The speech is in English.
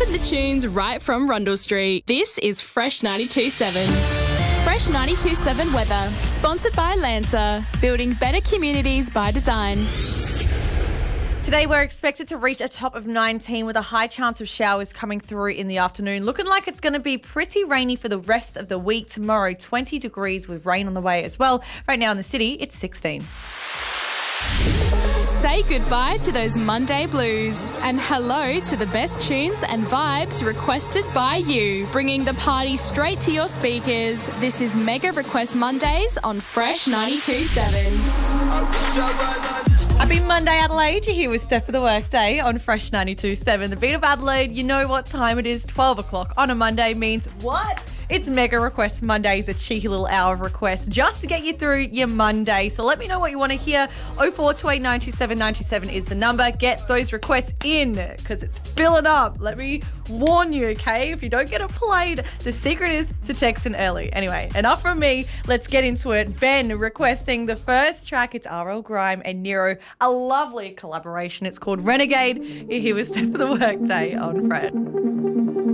bumping the tunes right from Rundle Street. This is Fresh 92.7. Fresh 92.7 weather, sponsored by Lancer, building better communities by design. Today we're expected to reach a top of 19 with a high chance of showers coming through in the afternoon. Looking like it's going to be pretty rainy for the rest of the week. Tomorrow, 20 degrees with rain on the way as well. Right now in the city, it's 16. Say goodbye to those Monday blues and hello to the best tunes and vibes requested by you. Bringing the party straight to your speakers. This is Mega Request Mondays on Fresh 92.7. Happy Monday, Adelaide. You're here with Steph for the Workday on Fresh 92.7. The beat of Adelaide, you know what time it is. 12 o'clock on a Monday means what? It's Mega Request Mondays, a cheeky little hour of requests just to get you through your Monday. So let me know what you want to hear. 0428 927 927 is the number. Get those requests in because it's filling up. Let me warn you, okay? If you don't get it played, the secret is to text in early. Anyway, enough from me. Let's get into it. Ben requesting the first track. It's RL Grime and Nero. A lovely collaboration. It's called Renegade. You're here with Steph for the Workday on Fred.